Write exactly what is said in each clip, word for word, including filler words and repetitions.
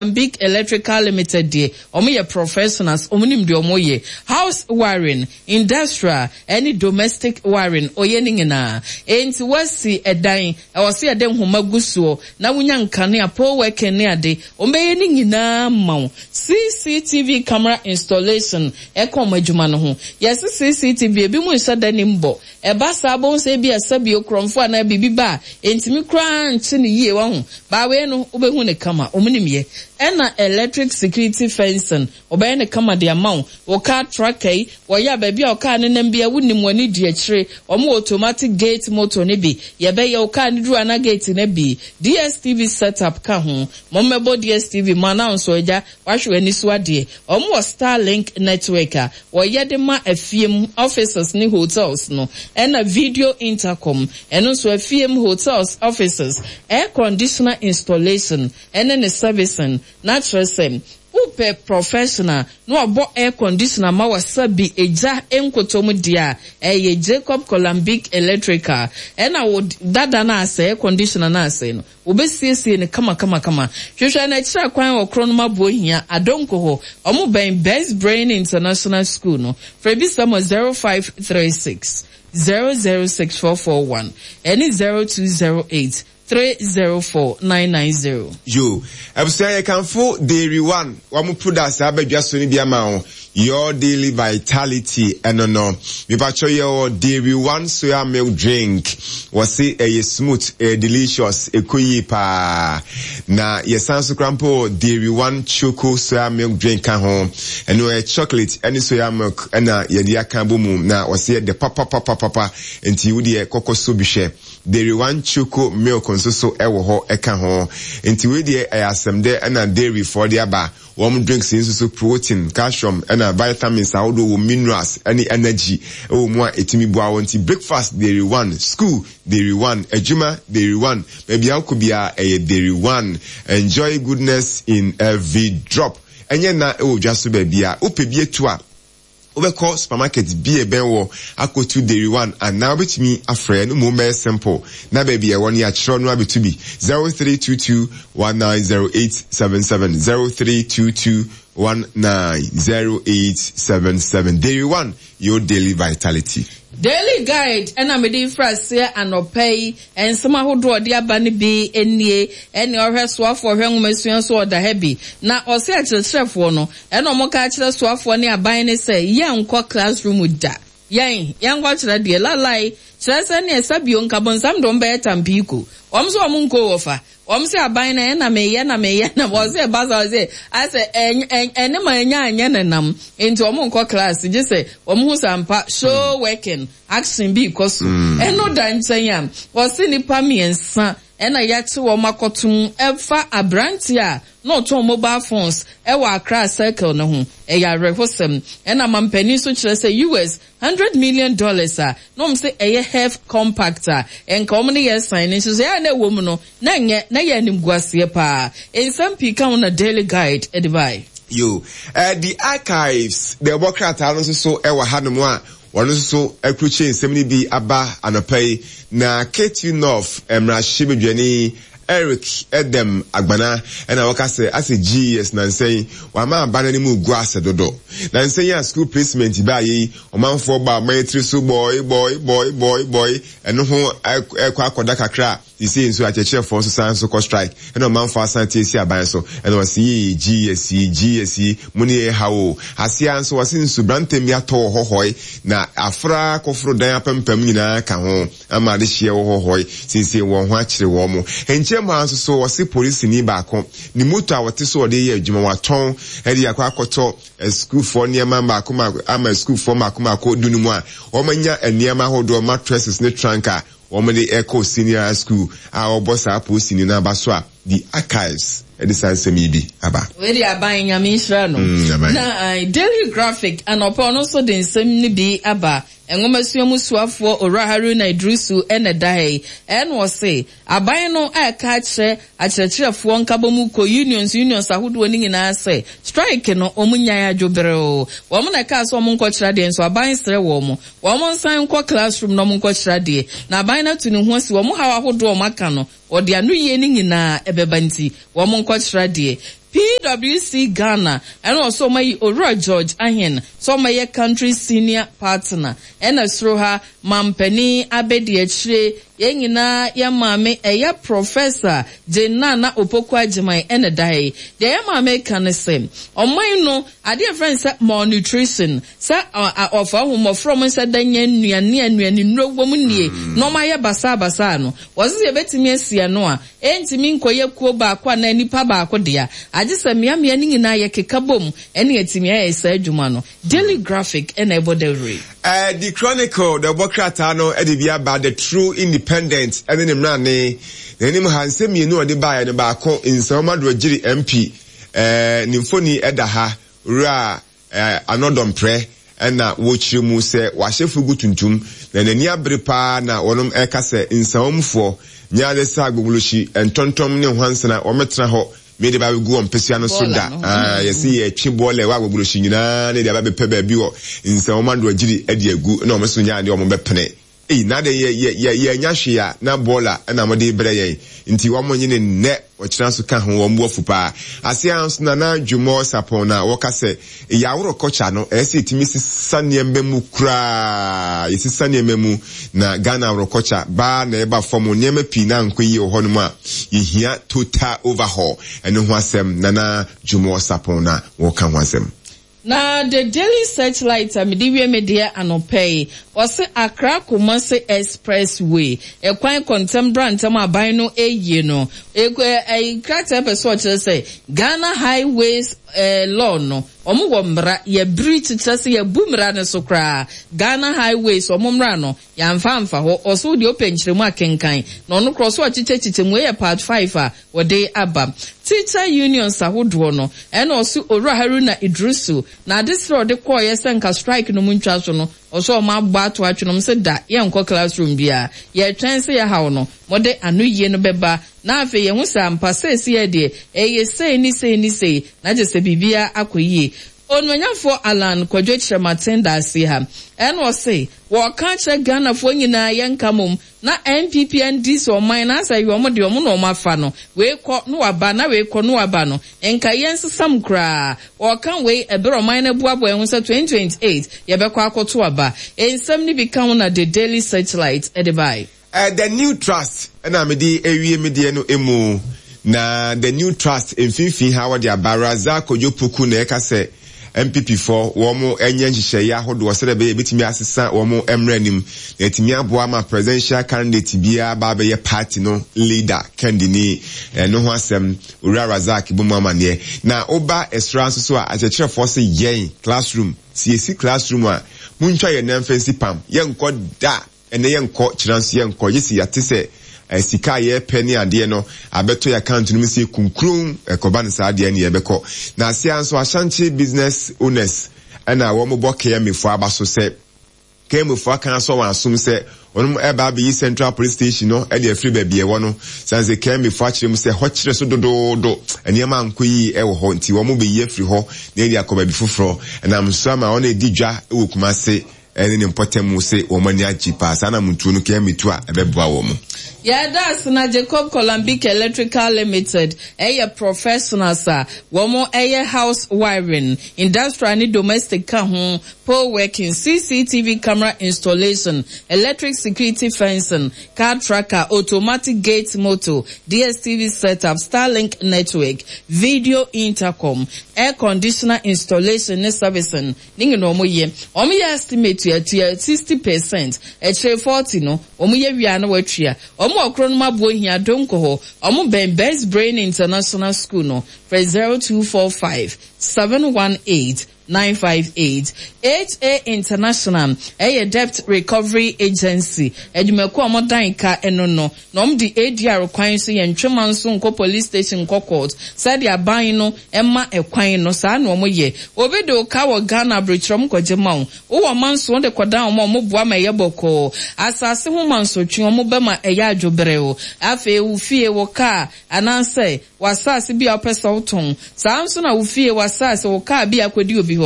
Big Electrical Limited de omo professionals omunim de omo ye house wiring, industrial, any domestic wiring oye ningina enti wasi edan e wasi edan homa gusuo na wunya nkane apo work ne ade omeye ningina ma C C T V camera installation e kom adwuma no ho yes C C T V ebi mu nsa dani mbo e ba sabo se bi asabi okromfo na bibi ba enti mi kra nche ne yie wa ho ba we no obehu ne kama omunim ye ena electric security fencing obey ne kama de amount wo car tracker wo ya ba bia o car ne nam bia wunim wani di akire omo automatic gate motor ne bi ye be ye o car ne duru ana gate ne bi D S T V setup ka ho mo mebo D S T V mo announce oja wahwe ani so ade omo Starlink network a wo ye de ma afiem officers ni hotels no ena video intercom eno so afiem hotels officers air conditioner installation ena ne servicing natural sem upe professional no abo air conditioner ma wasabi eja enkotom dia eye Jacob Columbic Electrical ena wo dada na ase air conditioner na ase no obesiesie ne kama kama kama hwehwe na kira kwan wo kro no mabo hia adonko ho omo ben Best Brain International School no frebi samo zero five three six zero zero six four four one any zero two zero eight three zero four nine nine zero. Yo, abusaya kanfo dairy one. Wamu products abedwa so ni bia ma ho. Your daily vitality eno no. Mi pa cho your dairy one soya milk drink. Wasi e smooth, e delicious, e koyi pa. Na yesan so krampo dairy one choco soya milk drink ka ho. Eno e chocolate any soya milk ena ye dia kan bo mu na wasi de papa papa papa enti wudi e kokoso bi hwe. Dairy one choco milk so so ewo ho eka ho enti we de ayasem de na dairy for the aba warm drinks in so protein calcium and vitamins awodo wo minerals any energy ewo mu a etimi bua wonti breakfast dairy one school dairy one ejuma dairy one maybe akobia eye dairy one enjoy goodness in every drop enye na ewo dwaso ba bia opebie tu a Ubeko supermarket be a benwo ako to dairy one and now bet me a friend no more simple na baby a one year chron no to be zero three two two one nine zero eight seven seven zero three two two one nine zero eight seven seven dairy one your daily vitality. Daily guide ena me di frase anopay en sama hodo odi aba ne bi enie ene ohweso afo hwenwomasuan so oda hebi na ose akyerɛkyerɛfo no ena omo ka akyerɛ so afo ne aban ne sɛ yɛn nkɔ classroom da yɛn yɛn nkɔ kyerɛ de lalai kyerɛ sɛ ne sabio nkabonsam do mba etampiko om so om nko wofa om se aban na ena me ye na me ye na wo se baza se ase ene ma nya anya nenam enti om nko class je se om hu sampa show working action bi koso eno da nchen ya wo se nipa miensa ena yate wo makotum efa abrantia no to mobile phones e wa Accra circle no ho e ya rehosem ena mampani so kire se U S one hundred million dollars a no m se e health compactor en kom ne yes sign so ya na wo mu no na nye na ya nim guase pa en sampi ka on a daily guide e divide yo uh, the archives the bokrata no so e wa hanom a one so ekruche nsem bi aba anopai na Kate North emra shibedwani Eric Edem Agbana and I waka say as a G S na say wa ma abana ni mu guase dodo na say ya school placement ba yi o man for ba military so boy boy boy boy boy eno ho ekwa akoda kakra you see nso acheche for so science so strike and o man for asante si aban so and o see G S G S muni e hawo asia nso wasi nso brantem ya to hohoi na afra kofro dan apempam nyina ka ho ama de hie hohoi sinse wo ho akire wo mo enche ma nso so wasi police ni ba ko ni moto a wote so de ye adwuma waton e de yakwa akoto school for niema ma ko ma ama school for ma ko ma ko dunu mu a o manya niema hodo mattresses ne tranka Omede Echo Senior School, our boss are posting in Abaswa, the archives, and the San Semibi, Abba. Where they are buying a Mishrano. Now, daily graphic, and upon also the Semibi, Abba, and Womasio Muswafo or Raharu Naidrusu and a day, and was say, Abayano a catch at a chair of one Kabomuko unions, unions are who winning in our say, strike no Omunya Jobero, woman a cast woman coach radi and so a buying stre woman, woman sign co classroom no coach radi, now by now to know once woman how I would draw Macano, or the anu yening in a ebebanti, woman coach radi. P W C Ghana and also my Ora George Ahen so my country senior partner and a sroha mampeni abedi echre yengina ya mame eya professor Jenana Opokwa Jemai and a day the ya mame can say on my no I dear friends malnutrition sa of our home from said danyan nuani and no woman ye no my basa basano was it a bit me sianoa enti min koye kuo ba kwa na nipa ba ko dia age se mia mia ni na ye kekabom ene etimi ya sa adwuma no Daily Graphic and ebodere uh the Chronicle the bokrata no e de bia about the true independent ene ne mra ne enim hanse mi no de ba ya ne ba ko insoma do agiri M P eh nimfoni eda ha ra anodom pre ena wochire mu se wahyefu gutuntum na nani abrepa na wonom eka se insawmfo nyaade sa agbogoloshi entontom ne hwansana ometra ho me de ba gu ompesua no so da ah yesi ye twebole wa agbogoloshi nyina ne de ba bepe ba bi wo insawmando agiri ade agu na omeso nyaade ombe pene eh na de ye ye ye nyahwea na bola na mode bre ye nti wo monyene ne ochira so ka ho wo mbuafu pa ase anso na na dwumo sapon na wo ka se yawro kocha no ese timisi sanembe mu kra yesi sanembe mu na Ghana wro kocha ba na eba form nyema pi na nkoyi ho no ma yehia total overhaul eno ho asem na na dwumo sapon na wo ka ho asem. Na the Daily Searchlight amidiwe media anopay ose Accra Kumasi Expressway e kwan contemporary ntem aban no eye no e e krata person che say Ghana Highways eh law no omo wo mbra ye bridge tse ye bumra ne so kra Ghana Highways omo mra no ya mfa mfa ho oso de open chiremu akenkan no no cross wa chiche chiche mu ye part five a wo de aba teacher unions ahodo no e no so Owura Haruna Idrisu na this road de call ye senka strike no muntwa so no oso ma gba to atwenom se da ye nko classroom bia ye twen se ye hawo no mode anu yie no beba na afi ye hu sampa se se ye de e ye sei ni sei ni sei na je se bibia akoyie onwanyafo Alan Kwadwo Chirematinda si ha eno se wo ka che Ghana fo nyina ye nkamom na N P P N D so man na say yo mo de omo no mafa no we ko no waba na we ko no waba no enka yense sam kra wo kan we ebero man na buabo ehun se twenty twenty-eight ye be kwa akoto aba ensam ni become na the Daily Searchlight edibai uh, the new trust na me di ewie me di no emu na the new trust emfinfin ha wo de Baraza Kojopuku na eka se M P P for womo enye nhihye ya hodo wosere be betimi asesa womo emranim na etimi aboa ma presidential candidate bia ba be ye party no leader candidate no ho asem Owura Razak bomama ne na oba esranso so a achechere force yen classroom C S C classroom a muntwa ye namfansi pam ye nko da ene ye nko chiranso ye nko yesi yate se sika ye penny ade no abeto ya account no se kunkrum ekoba ne sa ade ne ye beko na asia nso Ashanti business owners na wo mo boke me fo abaso se kem fo kan so wan asum se onum eba be Central Police Station no e de free ba bie wo no sanse kem fo akire mu se ho kire so dododo ene ma nkoyi e wo ho nti wo mo be ye free ho na eri akoba bi foforo na mso ma ona edidwa e wo kuma se ene ne important mu se wo mani achi pa sana muntu no kem tu a ebeboa wo mo. Yeah, that's na Jacob Columbic Electrical Limited. Eye professional sir. Womo eye house wiring, industrial and domestic car pole working, C C T V camera installation, electric security fencing, car tracker, automatic gate motor, D S T V setup, Starlink network, video intercom, air conditioner installation and servicing. Ningi no mo ye. Omo ye estimate ye sixty percent. Eche forty no. Omo ye wi ana watria. Omo okronoma bo hia donko ho omo ben Best Brain International School no for zero two four five seven one eight nine five eight. H A International a debt recovery agency edumeko omodan ka eno no no di A D R kwan so ye ntwema nso nko police station nko court said ya ban no emma ekwan no sa na omo ye obedo ka wo Ghana brichrom kojema wo wo manso de kodan omo omo bua ma ye boko asase ho manso twi omo be ma eya adwobere o afa u fie wo ka ananse wasase bia opesa uton sa nso na u fie wasase wo ka bia kwedi obi ho no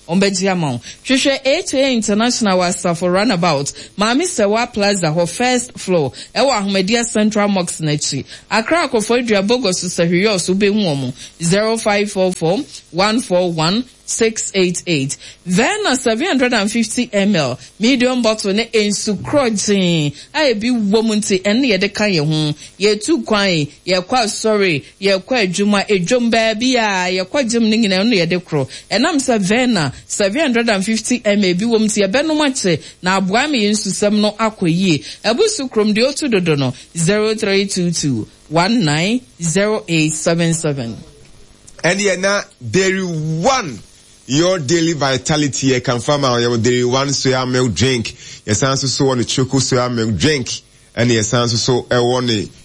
ombedi amount. Hwehwe H A International Wasafo Runabout, Mami Sewa Plaza ho first floor. Ewa Ahmedia Central Mosque nechi. Accra Akofo Adua Bogos Sahiriyo Sube Nwomu zero five four four one four one six eight eight. Then a seven hundred fifty milliliters medium bottle ne ensu crojin. I be woman ti eni yede kan ye ho. Ye tu kwan ye kwa sorry ye kwa adwuma edwom baabi a ye kwa gym ningi na no yede kro. Enam se Vena seven hundred fifty milliliters bi wom ti ye beno mache na aboa me ensu sem no akoyie. Ebusu krom de otu dodo no zero three two two one nine zero eight seven seven. And yeah, now dairy one. Your daily vitality, you can find out your daily one soya milk drink. Yes, answer so on the choco soya milk drink. And yes, answer so a one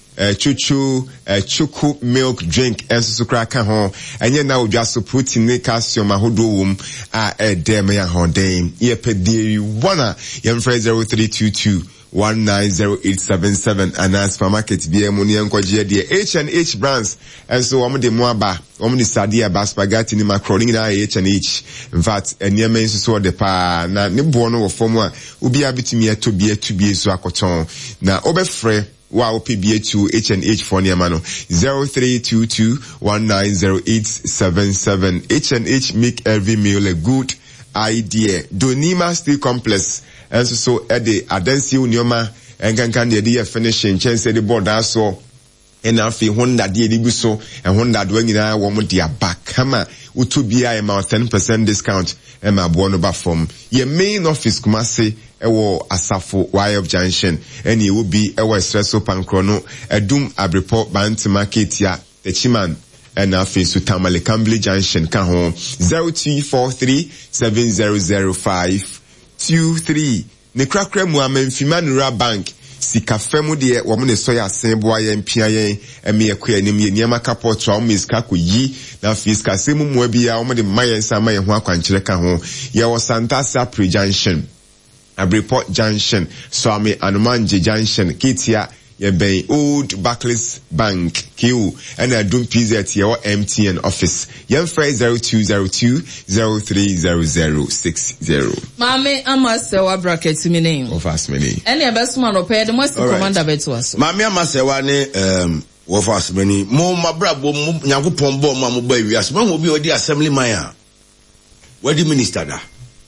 chuchu choco milk drink. And so crack home. And you now just to put in the calcium a hodum a demi a hodame. Ye pe dairy one. Yem phrase zero three two two one nine zero eight seven seven and as supermarket B M Money and the H and H brands and so I'm the Moaba, I'm the Sadia Baspagati ni macaroni na H and H. In fact, and near me so the pa na ni bono or former ubi abitimi to be to be so akoton na obefre wow P B A to H and H for Niamano zero three two two one nine zero eight seven seven. H and H make every meal a good idea. Donima Steel Complex. And so, so, at the Adensi Unioma, and can can the idea finishing, chance the board also, and I feel one that the Edibuso, and one that when I want their back, hammer, utu be I about ten percent discount, and my bono from your main office, Kumasi, ewo Asafo, Y of Junction, and it will be ewo Espresso Pancrono, a doom a report band market ya, the Chiman. And now face to Tamale Cambly Junction, Kahon, zero two four three seven zero zero five. Two three ne krakra mu amemfimanura bank sika femu de wo mo ne soya senboa ye mpia ye eme ekwa anim ye niam kapot wa mo iska koyi na fiska semu mu bia wo mo de mayen sama ye ho akwankyere ka ho ye wo Santasa Pre-Junction Abreport Junction Swami Anumanje Junction Kitia ye ben Old Barclays Bank Q and a Doom P Z your M T N office yen phrase zero two zero two zero three zero zero six zero. Mame amasewa bracket mi name of us many any best man or pay the most commander beto us Mame amasewa ne um of us many mo mabrabo nyankopon bo ma mo ba wiase ma ho bi odi assembly man a wadi minister da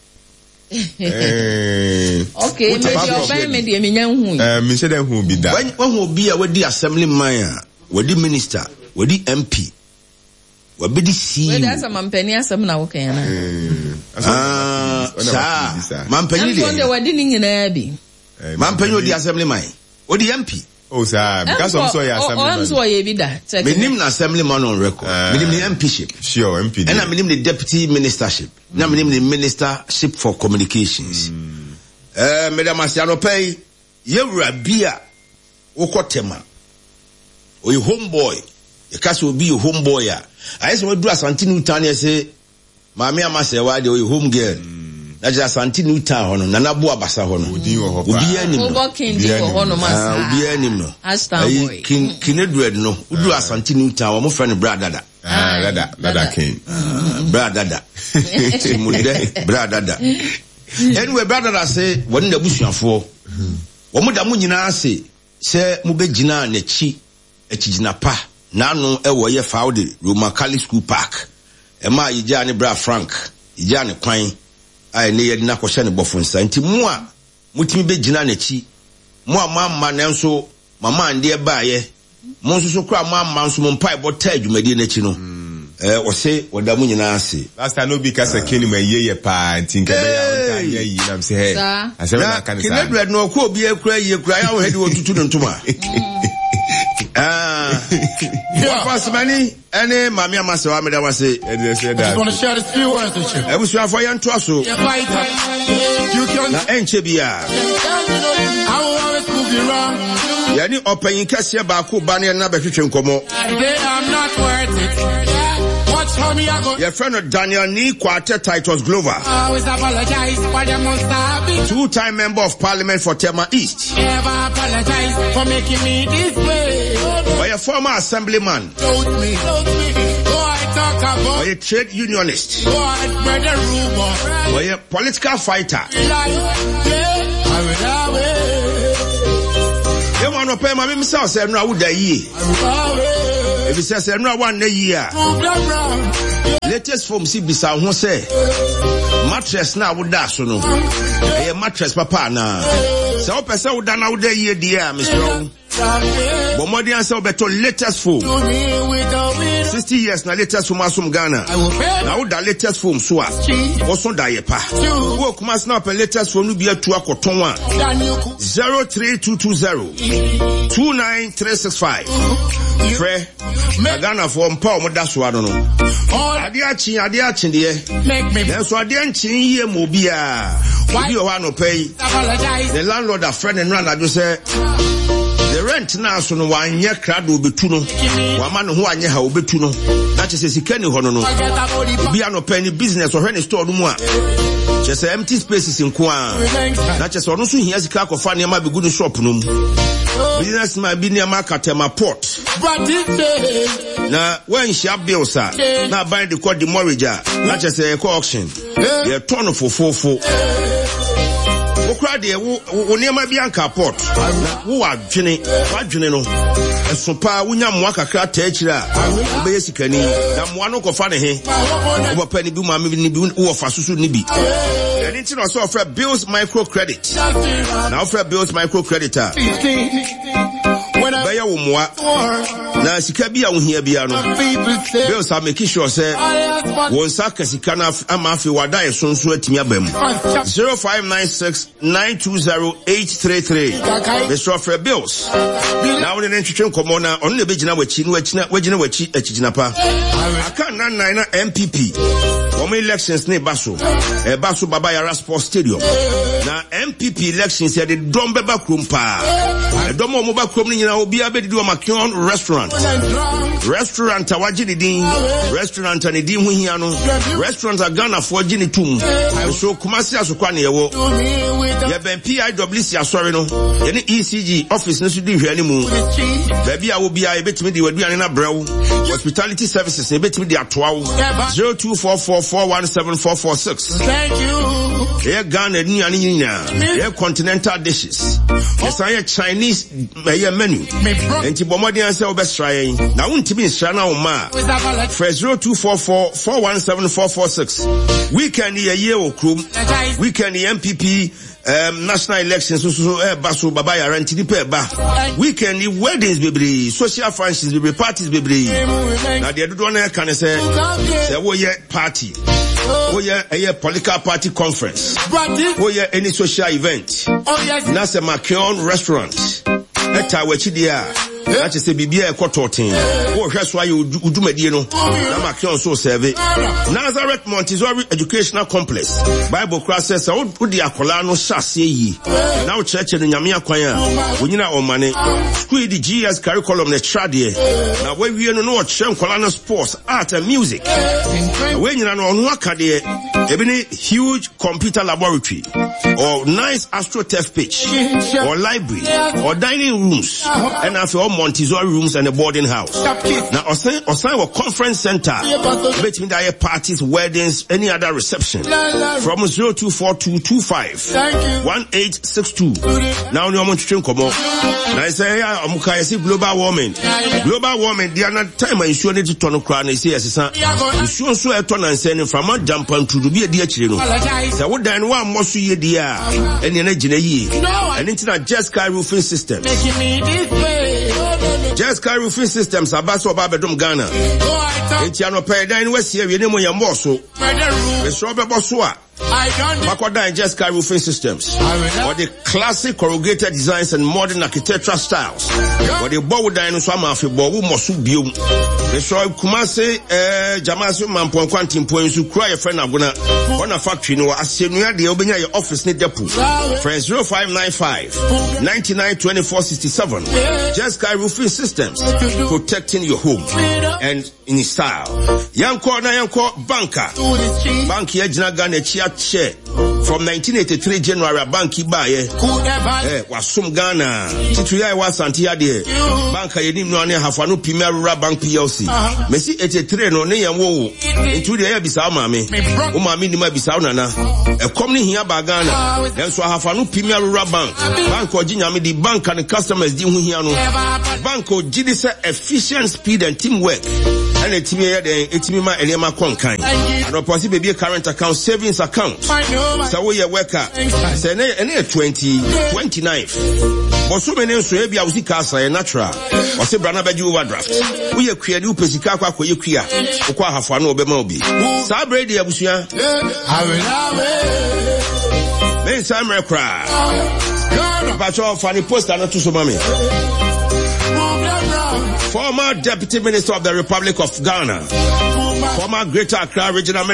Eh, okay, maybe your by me dey menya hu. Eh, me say dem hu bi da. When when obi a we assembly man, we di minister, we di M P. We be di C E O. We dey some mampani asem na wo kan na. Ah, sa. Mampani dey. Am so dey we di nyina bi. Mampani odi assembly man. We di M P. Oh sir, because I'm so ya assembly man. Oh, I'm so ye bi da. Me nim na assembly man on record. Me nim the M P ship. Sure, M P. And I me nim the deputy ministership. Na me nim the ministership for communications. Eh, Madam Asiano pay ye rabia okotema. O you homeboy. You cast will be your homeboy ya. I say we do Asante New Town say Mami Amasewa de o you home girl. Na just Asante New Town hono na nabu abasa hono. Odi wo hopa. Obi anim. Obo king di wo hono masa. Obi anim no. Hashtag boy. King Kinedred no. Udu Asante New Town mo friend bra dada. Ah, dada, dada king. Bra dada. Timude bra dada. Anyway, bra dada say won da busuafo. Wo mo da mo nyina ase se mo begina na chi echigina pa. Na no e wo ye faude Roma Kali School Park. E ma yija ne bra Frank. Yija ne kwan. Ai ne yedi na kwhye ne bofonsa. Nti mo a mutimi begina na chi. Mo a mamma na nso mama ande e ba ye. Mo nso so kra mamma nso mo mpa bo ta adwumadi na chi no. Eh o se woda mu nyina ase. Last time no be kasa kini ma yeye pa ntinka be ya onta ye yi na mse he. Asem na kan sa. Kinedred no ko obi ekura ye kura ya wo hedi wo tutu no ntoma. Ah. What was many? Any Mami Amasewa me da was say. I just want to share this few words with you. I was trying for you to also. You can. Na enche bia. I will always prove you wrong. Yani open kase ba ko ba na na behwehwe nkomo. They are not worth it. Watch how me I go. Your friend Daniel Ni Kwate Titus Glover. Always apologize for the monster. Two-time member of parliament for Tema East. Never apologize for making me this way. Or your former assemblyman. Told me, told me. Go ahead. talk about. Or a trade unionist. Go and spread the rumor. Or a political fighter. You want to pay my himself, say, no, I would die. If he says, no, one a year. Latest from C B S, who say, mattress now would dash, no. A mattress, papa, now. So, person would done out there, year, dear, Mister But more than so better latest film. Sixty years na latest film asum Ghana. Now the latest film so also die pa. Work must now latest film be a two akoton one. Zero three two two zero two nine three six five. Pray. Ghana for mpa mo da so ano no. Ade achi ade achi de. Then so ade achi ye mo bia. Obi o wa no pay. The landlord a friend and run ado say the rent now so no one year crowd will be two no. One man who anye ha will be two no. That is a sikeni hono no. Be no penny business or any store no more. Just empty spaces in Kwan. That is one so here sika ko fa ne ma be good shop no. Business ma be near market ma port. Na when shop bills are na buy the code the mortgage. That is a auction. Yeah, turn for four four. Okra de wo niam bia nka port wo adwene adwene no esopa wonya moa kakra ta akira wo be sikani na moa no kofa ne he wo pa ni bi ma me ni bi wo fa susu ni bi eni ti no so offer bills micro credit na offer bills micro creditor baya wo moa na sika bia wo hia bia no bills are make sure say won saka sika na amafi wada esonso atimi abam zero five nine six nine two zero eight three three. Mister Offer Bills. Now when the introduction come on now, on the Bejina Wachi, Wachina, Wajina Wachi, Echinapa. I can't nine M P P. One elections near Basso, a Basso Babaya Sports Stadium. Now M P P elections here the Dombeba Krumpa. A Domo Moba Krumni, you know, be able to do a Makion restaurant. Restaurant Tawajini Ding, restaurant and Edim Hiano, restaurants are Ghana for Jini Tum. So Kumasi Asukani. Ya ben P I W C asori no any E C G office no sudi hwe animu baby a wo bia e betimi de waduane na brew hospitality services e betimi de atoa wo zero two four four four one seven four four six. Thank you. Yeah, Ghana nuane nyina yeah, continental dishes yes I Chinese uh, menu enti bomodi an se obesra yen na wontimi nsra na wo ma for zero two four four four one seven four four six. Weekend ye ye okrum weekend M P P Um, national elections, so so eh, baso babaya ranti di pe ba. Weekend weddings bebre, social functions bebre, parties bebre. Na de do na kan say say wo ye party. Wo ye eh political party conference. Wo ye any social event. Na se Makion restaurant. Eta wachi dia. That is a bibia ekototin. Wo hwe so aye udumadi no. Na Makion so serve. Nazareth Montessori Educational Complex. Bible class says wo di akola no shase yi. Na wo church no nyame akwan a wonyina omane. School di G S curriculum na trade. Na we wie no no wo chem kola no sports, art and music. We nyina no ono akade e bi ni huge computer laboratory or nice astrotech pitch or library or dining rooms and after all Montessori rooms and a boarding house. Now osan osan wo conference center between the parties, weddings, any other reception from zero two four two two five one eight six two. Now no want to train come on. Now say ya amuka see global warming. Global warming the other time I show need to turn crown say yes san. You show so e turn and send from a jump and to be a dear chile no. Say what dan one must ye dia and na gina yi. And into just sky roofing system. Just Sky Roofing Systems abaso babedum Ghana. Enti anope dan west here we nemo yambo so. We so be boso a. Makoda and Just Sky Roofing Systems. For the classic corrugated designs and modern architectural styles. For the bow dan so ama fi bow mosu biom. We so Kumase eh Jamasu mampon kwantim point so kura your friend agona. On a factory no asenua de obenya your office ne depo. Friends zero five nine five nine nine two four six seven. Just Sky Roofing Systems, protecting your home and in style. Yanko na yanko banker. Bank here jina Ghana chia share from nineteen eighty-three January bank ibaye eh wasum Ghana tituya wa santia de bank yenim no ne hafa no Premier Rural Bank P L C mesi eighty-three no ne yanwo ntu de ya bisa maame o maame ni ma bisa nana e kom ne hia ba Ghana enso hafa no Premier Rural Bank bank oginyame di bank and customers di hu hia no bank ogidi se efficient speed and teamwork and etimi ya de etimi ma elema konkan and opposite be current account savings account so we worker say na twenty twenty-nine but so many so e bia wo sika asa natural o se brana baji overdraft wo ye kua di upesika akwa akoye kua okwa hafa na obema obi sa bredi abusua men samre kra pacho fani poster na to so mame. Former Deputy Minister of the Republic of Ghana, former Greater Accra Regional Minister